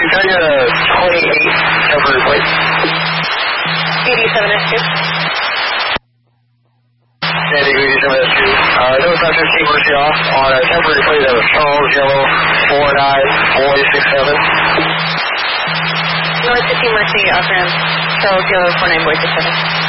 try to get a 28 temporary plate. 87 S2. San Diego 87 S2. No, it's not 15 Mercy off on a temporary plate that was Charles Yellow 49 boy 67. North 15 Mercy off ramp. Charles Yellow 49 boy 67.